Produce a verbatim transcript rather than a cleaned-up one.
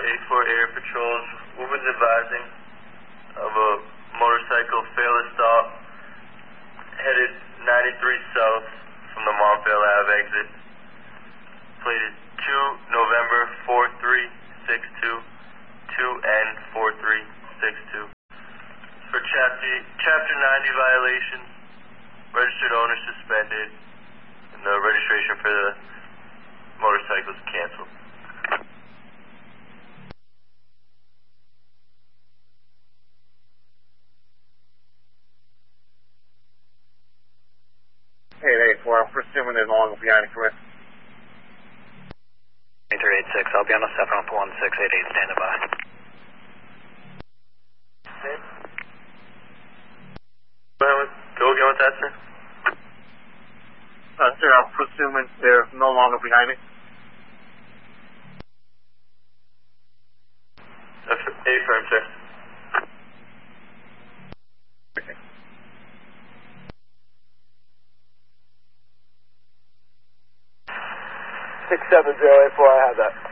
eight four Air Patrols. Woman's advising of a motorcycle fail to stop, headed ninety-three south from the Montvale Ave exit. Plated two November four three six two, two N four three six two. For chapter, chapter ninety violations, registered owner suspended, and the registration for the motorcycle is canceled. Hey, eight four, I'm presuming they're no longer behind it, correct? three eight six, I'll be on the seven one one six eight eight, standing by. Okay. Go again with that, sir? Uh, sir, I'm presuming they're no longer behind it. That's affirm, sir. Okay. six seven zero eight four, I have that.